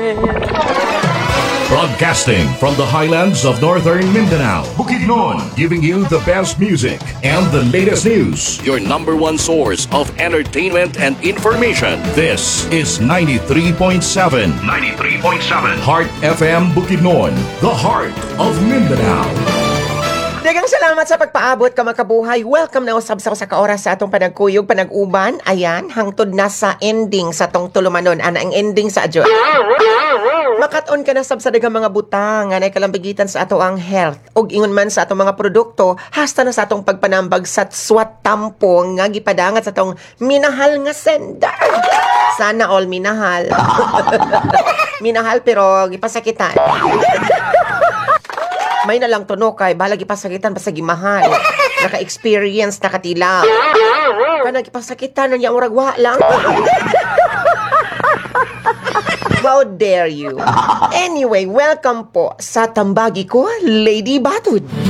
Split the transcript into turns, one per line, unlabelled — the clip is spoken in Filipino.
Broadcasting from the highlands of northern Mindanao, Bukidnon, giving you the best music and the latest news. Your number one source of entertainment and information. This is 93.7. 93.7. Heart FM Bukidnon, the heart of Mindanao.
Daghang salamat sa pagpaabot ka makabuhay. Welcome na usab sa kaoras sa atong panagkuyog, panag-uban. Ayan, hangtod na sa ending sa tong tulumanon. Ana ang ending sa adyo. Makaton ka na sab sa daghang mga butang nga nay kalambigitan sa ato ang health ug ingon man sa atong mga produkto hasta na sa atong pagpanambag sa swat tampo nga gipadangat sa atong minahal nga sender. Sana all minahal. Minahal pero gipasakitan. May na lang tuno kay balag ipasakitan basta gimahal. Naka-experience, nakatila. Kanang ipasakitan nang murag wa lang. How dare you? Anyway, welcome po sa tambagi ko, Lady Batud.